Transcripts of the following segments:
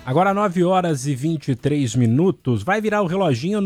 Agora 9 horas e 23 minutos, vai virar o reloginho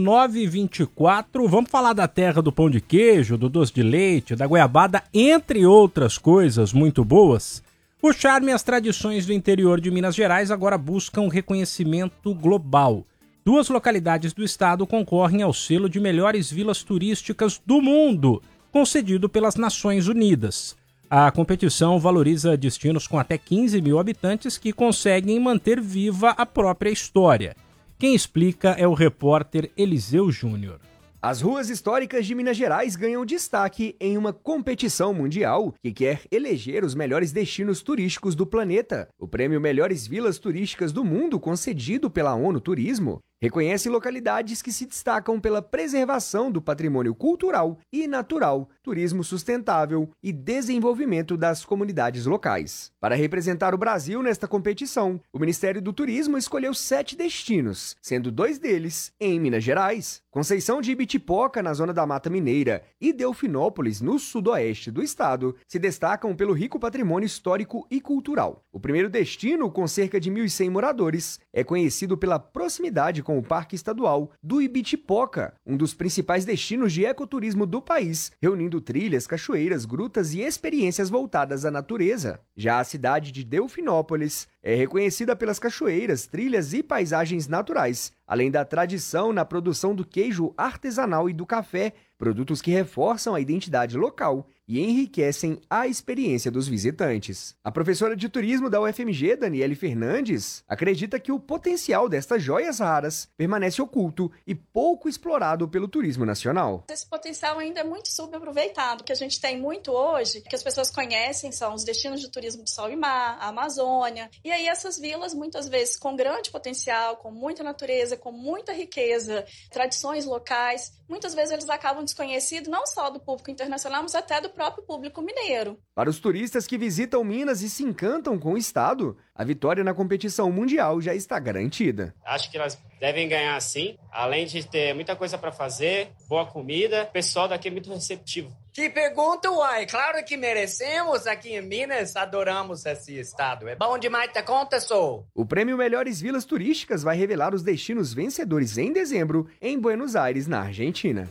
9h24, vamos falar da terra do pão de queijo, do doce de leite, da goiabada, entre outras coisas muito boas. O charme e as tradições do interior de Minas Gerais agora buscam reconhecimento global. 2 localidades do estado concorrem ao selo de melhores vilas turísticas do mundo, concedido pelas Nações Unidas. A competição valoriza destinos com até 15 mil habitantes que conseguem manter viva a própria história. Quem explica é o repórter Eliseu Júnior. As ruas históricas de Minas Gerais ganham destaque em uma competição mundial que quer eleger os melhores destinos turísticos do planeta. O prêmio Melhores Vilas Turísticas do Mundo, concedido pela ONU Turismo, reconhece localidades que se destacam pela preservação do patrimônio cultural e natural, turismo sustentável e desenvolvimento das comunidades locais. Para representar o Brasil nesta competição, o Ministério do Turismo escolheu 7 destinos, sendo 2 deles em Minas Gerais. Conceição de Ibitipoca, na zona da Mata Mineira, e Delfinópolis, no sudoeste do estado, se destacam pelo rico patrimônio histórico e cultural. O primeiro destino, com cerca de 1.100 moradores, é conhecido pela proximidade com o Parque Estadual do Ibitipoca, um dos principais destinos de ecoturismo do país, reunindo trilhas, cachoeiras, grutas e experiências voltadas à natureza. Já a cidade de Delfinópolis é reconhecida pelas cachoeiras, trilhas e paisagens naturais, além da tradição na produção do queijo artesanal e do café, produtos que reforçam a identidade local e enriquecem a experiência dos visitantes. A professora de turismo da UFMG, Daniele Fernandes, acredita que o potencial destas joias raras permanece oculto e pouco explorado pelo turismo nacional. Esse potencial ainda é muito subaproveitado. O que a gente tem muito hoje, que as pessoas conhecem, são os destinos de turismo de sol e mar, a Amazônia. E aí essas vilas, muitas vezes, com grande potencial, com muita natureza, com muita riqueza, tradições locais, muitas vezes eles acabam desconhecidos não só do público internacional, mas até do próprio público mineiro. Para os turistas que visitam Minas e se encantam com o estado, a vitória na competição mundial já está garantida. Acho que elas devem ganhar sim, além de ter muita coisa para fazer, boa comida, o pessoal daqui é muito receptivo. Que pergunta, uai! Claro que merecemos, aqui em Minas adoramos esse estado. É bom demais da conta, sou! O prêmio Melhores Vilas Turísticas vai revelar os destinos vencedores em dezembro, em Buenos Aires, na Argentina.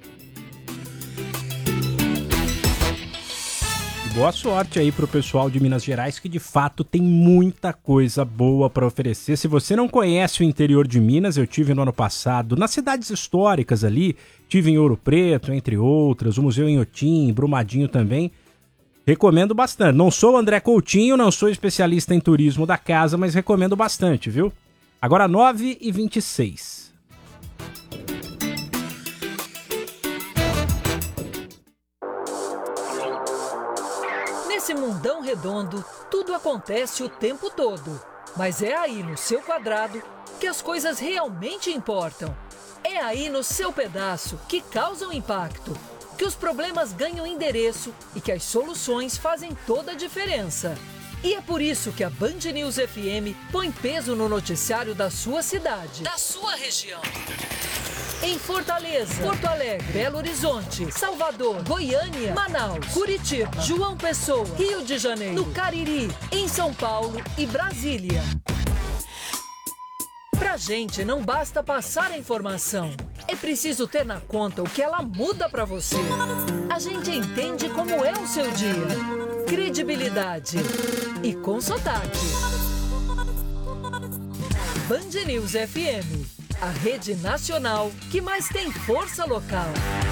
Boa sorte aí pro pessoal de Minas Gerais, que de fato tem muita coisa boa para oferecer. Se você não conhece o interior de Minas, eu tive no ano passado nas cidades históricas ali, tive em Ouro Preto, entre outras, o Museu Inhotim, Brumadinho também. Recomendo bastante. Não sou André Coutinho, não sou especialista em turismo da casa, mas recomendo bastante, viu? Agora 9h26. Nesse mundão redondo, tudo acontece o tempo todo. Mas é aí no seu quadrado que as coisas realmente importam. É aí no seu pedaço que causam impacto, que os problemas ganham endereço e que as soluções fazem toda a diferença. E é por isso que a Band News FM põe peso no noticiário da sua cidade, da sua região. Em Fortaleza, Porto Alegre, Belo Horizonte, Salvador, Goiânia, Manaus, Curitiba, João Pessoa, Rio de Janeiro, no Cariri, em São Paulo e Brasília. Pra gente não basta passar a informação, é preciso ter na conta o que ela muda pra você. A gente entende como é o seu dia, credibilidade e com sotaque. Band News FM, a rede nacional que mais tem força local.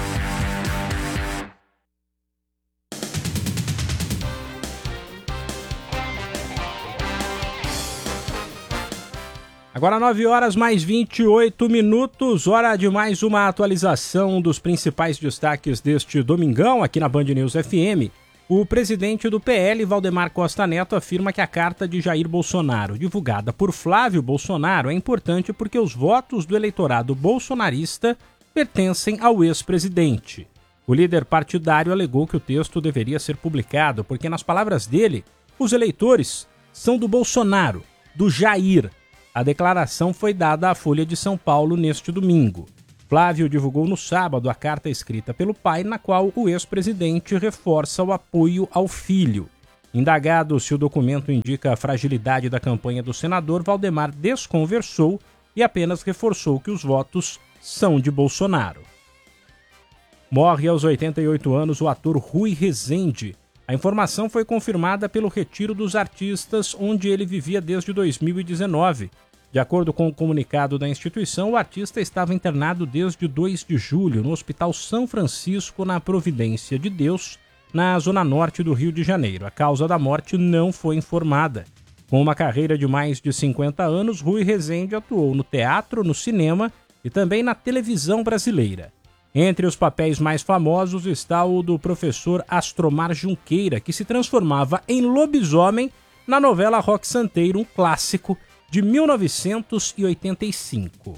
Agora 9 horas mais 28 minutos, hora de mais uma atualização dos principais destaques deste domingão aqui na Band News FM. O presidente do PL, Valdemar Costa Neto, afirma que a carta de Jair Bolsonaro, divulgada por Flávio Bolsonaro, é importante porque os votos do eleitorado bolsonarista pertencem ao ex-presidente. O líder partidário alegou que o texto deveria ser publicado porque, nas palavras dele, os eleitores são do Bolsonaro, do Jair. A declaração foi dada à Folha de São Paulo neste domingo. Flávio divulgou no sábado a carta escrita pelo pai, na qual o ex-presidente reforça o apoio ao filho. Indagado se o documento indica a fragilidade da campanha do senador, Valdemar desconversou e apenas reforçou que os votos são de Bolsonaro. Morre aos 88 anos o ator Rui Rezende. A informação foi confirmada pelo Retiro dos Artistas, onde ele vivia desde 2019. De acordo com o comunicado da instituição, o artista estava internado desde 2 de julho no Hospital São Francisco, na Providência de Deus, na zona norte do Rio de Janeiro. A causa da morte não foi informada. Com uma carreira de mais de 50 anos, Rui Rezende atuou no teatro, no cinema e também na televisão brasileira. Entre os papéis mais famosos está o do professor Astromar Junqueira, que se transformava em lobisomem na novela Roque Santeiro, um clássico de 1985.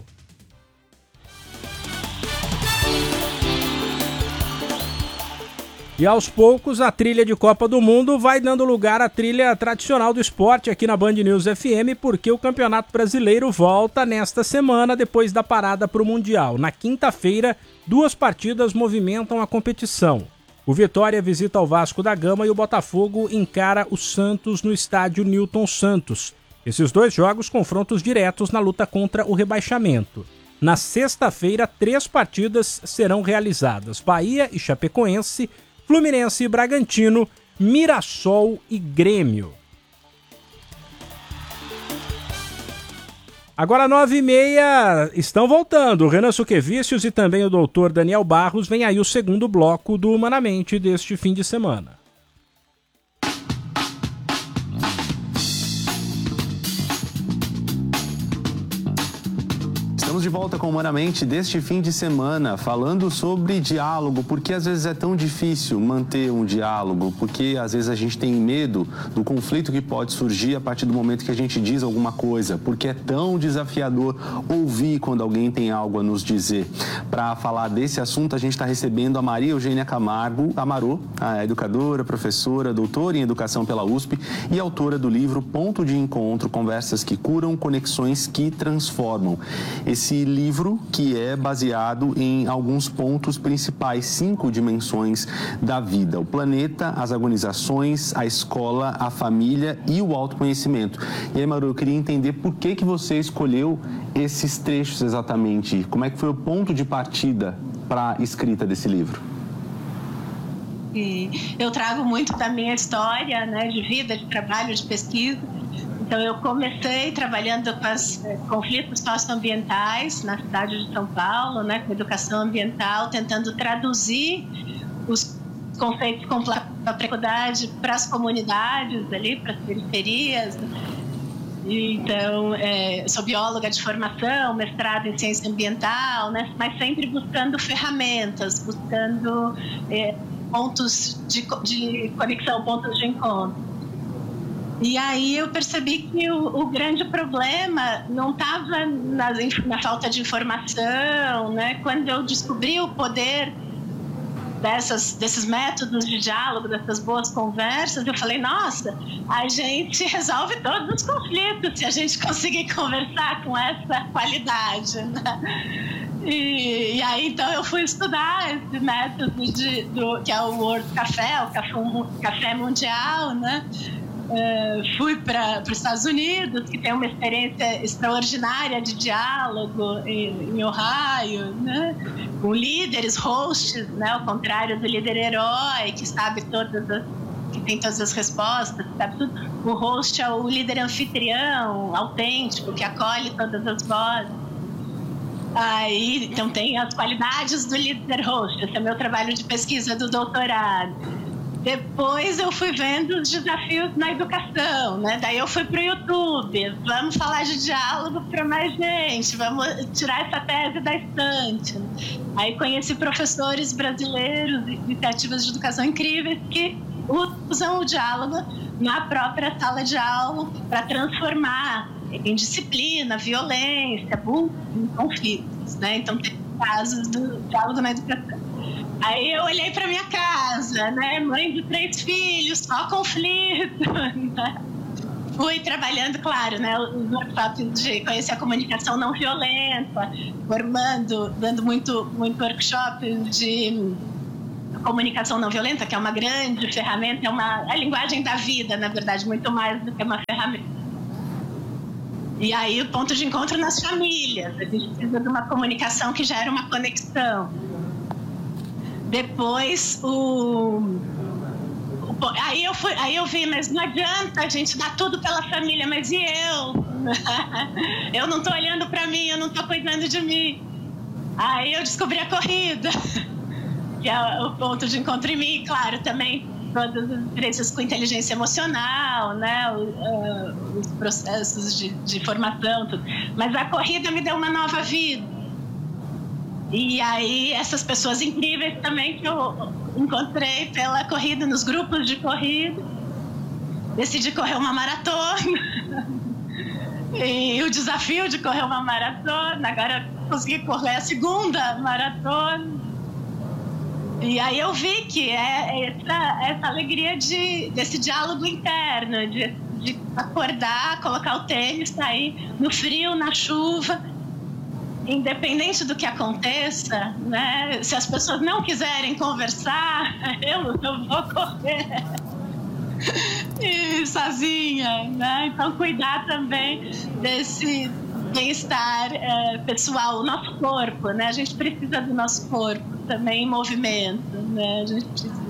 E aos poucos a trilha de Copa do Mundo vai dando lugar à trilha tradicional do esporte aqui na Band News FM, porque o Campeonato Brasileiro volta nesta semana depois da parada para o Mundial. Na quinta-feira, 2 partidas movimentam a competição. O Vitória visita o Vasco da Gama e o Botafogo encara o Santos no estádio Newton Santos. Esses 2 jogos confrontos diretos na luta contra o rebaixamento. Na sexta-feira, 3 partidas serão realizadas: Bahia e Chapecoense, Fluminense e Bragantino, Mirassol e Grêmio. Agora 9h30, estão voltando. O Renan Suquevicius e também o doutor Daniel Barros. Vem aí o segundo bloco do Humanamente deste fim de semana. Estamos de volta com Humanamente deste fim de semana, falando sobre diálogo, porque às vezes é tão difícil manter um diálogo, porque às vezes a gente tem medo do conflito que pode surgir a partir do momento que a gente diz alguma coisa, porque é tão desafiador ouvir quando alguém tem algo a nos dizer. Para falar desse assunto, a gente está recebendo a Maria Eugênia Camargo Amarô, a educadora, professora, doutora em educação pela USP e autora do livro Ponto de Encontro, Conversas que Curam, Conexões que Transformam. Esse livro que é baseado em alguns pontos principais, 5 dimensões da vida: o planeta, as agonizações, a escola, a família e o autoconhecimento. E aí, Maru, eu queria entender por que você escolheu esses trechos exatamente. Como é que foi o ponto de partida para a escrita desse livro? E eu trago muito da minha história, né, de vida, de trabalho, de pesquisa. Então, eu comecei trabalhando com os conflitos socioambientais na cidade de São Paulo, né, com educação ambiental, tentando traduzir os conceitos com propriedade para as comunidades ali, para as periferias. Então, sou bióloga de formação, mestrado em ciência ambiental, né, mas sempre buscando ferramentas, buscando pontos de conexão, pontos de encontro. E aí eu percebi que o grande problema não estava na falta de informação, né? Quando eu descobri o poder desses métodos de diálogo, dessas boas conversas, eu falei, nossa, a gente resolve todos os conflitos se a gente conseguir conversar com essa qualidade, né? E aí, então, eu fui estudar esse método que é o World Café, o Café Mundial, né? Fui para os Estados Unidos, que tem uma experiência extraordinária de diálogo em Ohio, né? Com líderes, hosts, né? Ao contrário do líder herói, que sabe que tem todas as respostas, sabe tudo. O host é o líder anfitrião, autêntico, que acolhe todas as vozes. Aí, então, tem as qualidades do líder host. Esse é meu trabalho de pesquisa do doutorado. Depois eu fui vendo os desafios na educação, né? Daí eu fui para o YouTube, vamos falar de diálogo para mais gente, vamos tirar essa tese da estante. Aí conheci professores brasileiros e iniciativas de educação incríveis que usam o diálogo na própria sala de aula para transformar em disciplina, violência, bullying, conflitos, né? Então tem casos do diálogo na educação. Aí eu olhei para minha casa, né? Mãe de 3 filhos, só conflito. Né? Fui trabalhando, claro, né? Os workshops de conhecer a comunicação não violenta, dando muito workshop de comunicação não violenta, que é uma grande ferramenta, é a linguagem da vida, na verdade, muito mais do que uma ferramenta. E aí o ponto de encontro nas famílias, a gente precisa de uma comunicação que gera uma conexão. Depois aí eu vi, mas não adianta a gente dar tudo pela família, mas e eu? Eu não estou olhando para mim, eu não estou cuidando de mim. Aí eu descobri a corrida, que é o ponto de encontro em mim, claro, também todas as experiências com inteligência emocional, né, os processos de formação, tudo. Mas a corrida me deu uma nova vida. E aí essas pessoas incríveis também que eu encontrei pela corrida, nos grupos de corrida, decidi correr uma maratona. E o desafio de correr uma maratona, agora consegui correr a segunda maratona. E aí eu vi que é essa alegria desse diálogo interno, de acordar, colocar o tênis, sair no frio, na chuva, independente do que aconteça, né? Se as pessoas não quiserem conversar, eu vou correr e sozinha, né? Então cuidar também desse bem-estar pessoal, o nosso corpo, né? A gente precisa do nosso corpo também em movimento, né? A gente precisa.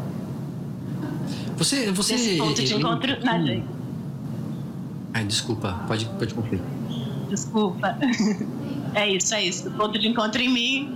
Você desse ponto de encontro na gente. Ai, desculpa, pode concluir. Desculpa. É isso. O ponto de encontro em mim.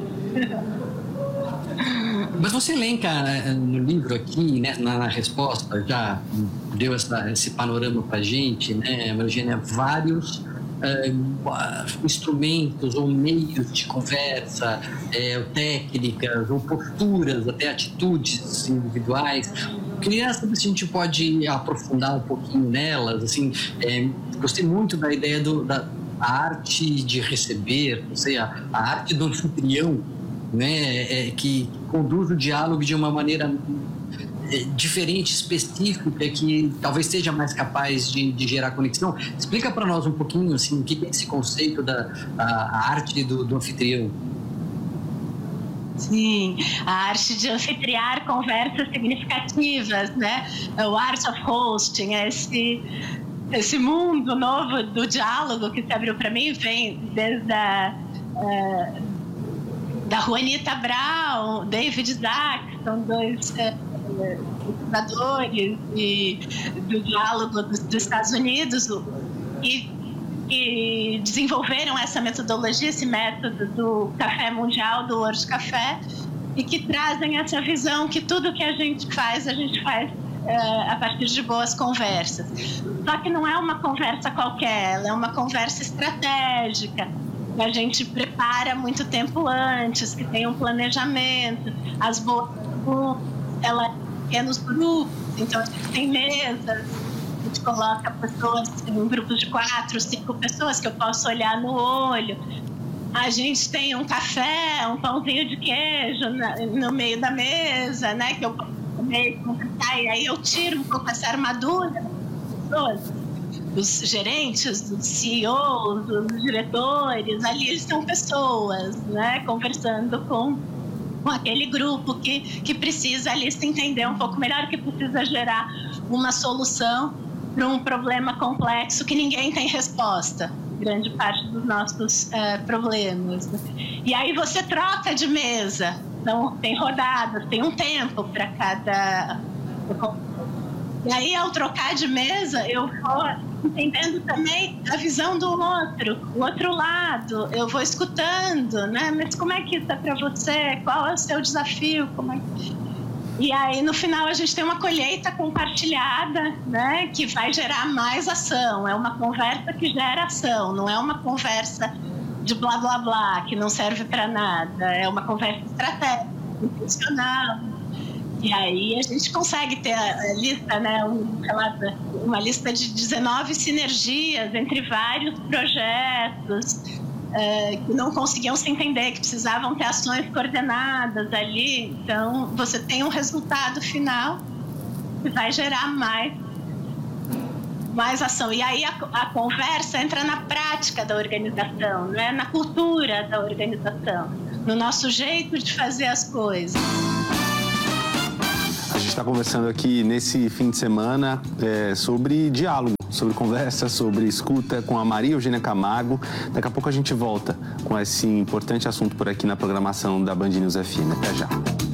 Mas você elenca no livro aqui, né, na resposta, já deu esse panorama para a gente, né, Marigênia, vários instrumentos ou meios de conversa, técnicas ou posturas, até atitudes individuais. Queria saber se a gente pode aprofundar um pouquinho nelas. Assim, gostei muito da ideia da arte de receber, ou seja, a arte do anfitrião, né, que conduz o diálogo de uma maneira diferente, específica, que talvez seja mais capaz de gerar conexão. Explica para nós um pouquinho assim, o que é esse conceito da arte do anfitrião. Sim, a arte de anfitriar conversas significativas, né? O art of hosting, esse mundo novo do diálogo que se abriu para mim, vem desde da Juanita Brown, David Isaac, são dois fundadores do diálogo dos Estados Unidos e desenvolveram essa metodologia, esse método do café mundial, do World Café, e que trazem essa visão que tudo que a gente faz a partir de boas conversas. Só que não é uma conversa qualquer, ela é uma conversa estratégica, que a gente prepara muito tempo antes, que tem um planejamento, as boas ela é pequenos grupos, então a gente tem mesas, a gente coloca pessoas em grupos de 4, 5 pessoas que eu posso olhar no olho. A gente tem um café, um pãozinho de queijo no meio da mesa, né, que eu posso comer, e aí eu tiro um pouco essa armadura das pessoas, dos gerentes, dos CEOs, dos diretores. Ali eles são pessoas, né, conversando com aquele grupo que precisa ali se entender um pouco melhor, que precisa gerar uma solução para um problema complexo que ninguém tem resposta, grande parte dos nossos problemas. E aí você troca de mesa, então tem rodadas, tem um tempo para cada. E aí, ao trocar de mesa, eu vou entendendo também a visão do outro, o outro lado. Eu vou escutando, né? Mas como é que isso é para você? Qual é o seu desafio? E aí, no final, a gente tem uma colheita compartilhada, né? Que vai gerar mais ação. É uma conversa que gera ação, não é uma conversa de blá, blá, blá, que não serve para nada. É uma conversa estratégica, intencional. E aí a gente consegue ter a lista, né, uma lista de 19 sinergias entre vários projetos que não conseguiam se entender, que precisavam ter ações coordenadas ali. Então, você tem um resultado final que vai gerar mais ação. E aí a conversa entra na prática da organização, né, na cultura da organização, no nosso jeito de fazer as coisas. está conversando aqui nesse fim de semana sobre diálogo, sobre conversa, sobre escuta com a Maria Eugênia Camargo. Daqui a pouco a gente volta com esse importante assunto por aqui na programação da Band News FM. Até já.